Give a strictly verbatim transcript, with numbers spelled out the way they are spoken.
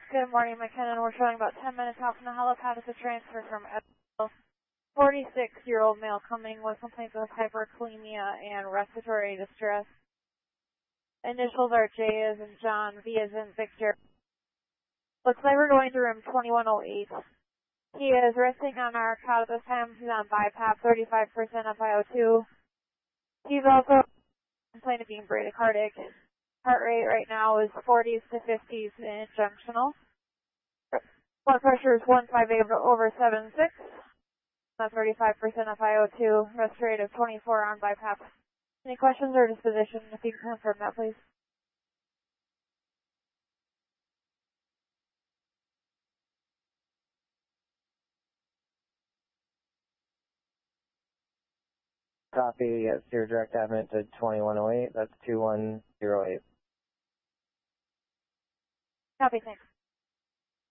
Good morning, McKinnon. We're showing about ten minutes out from the helipad. It's a transfer from a forty-six-year-old male coming with complaints of hyperkalemia and respiratory distress. Initials are J as in John, V as in Victor. Looks like we're going to room twenty-one oh eight. He is resting on our cot at this time. He's on BiPAP, thirty-five percent F i O two. He's also complaining of being bradycardic. Heart rate right now is forties to fifties in junctional. Blood pressure is one fifty-eight over seventy-six. That's thirty-five percent F i O two. Rest rate of twenty-four on BiPAP. Any questions or disposition? If you can confirm that, please. Copy, yes, your direct admit to twenty-one oh eight, that's two one zero eight. Copy, thanks.